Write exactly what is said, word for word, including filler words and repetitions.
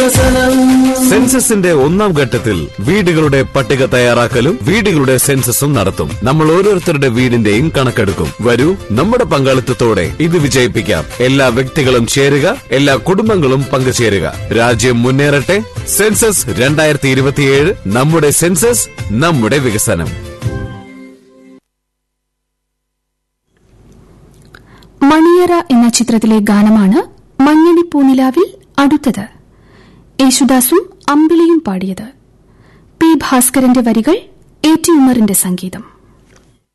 സെൻസസിന്റെ ഒന്നാം ഘട്ടത്തിൽ വീടുകളുടെ പട്ടിക തയ്യാറാക്കലും വീടുകളുടെ സെൻസസും നടത്തും. നമ്മൾ ഓരോരുത്തരുടെ വീടിന്റെയും കണക്കെടുക്കും. വരൂ, നമ്മുടെ പങ്കാളിത്തത്തോടെ ഇത് വിജയിപ്പിക്കാം. എല്ലാ വ്യക്തികളും ചേരുക, എല്ലാ കുടുംബങ്ങളും പങ്കുചേരുക. രാജ്യം മുന്നേറട്ടെ. സെൻസസ് രണ്ടായിരത്തി ഇരുപത്തിയേഴ്. നമ്മുടെ സെൻസസ്, നമ്മുടെ വികസനം. മണിയറ എന്ന ചിത്രത്തിലെ ഗാനമാണ് മഞ്ഞണി പൂനിലാവിൽ അടുത്തത്. യേശുദാസും അമ്പിളിയും പാടിയത്. പി ഭാസ്കരന്റെ വരികൾ, എ ടി ഉമറിന്റെ സംഗീതം.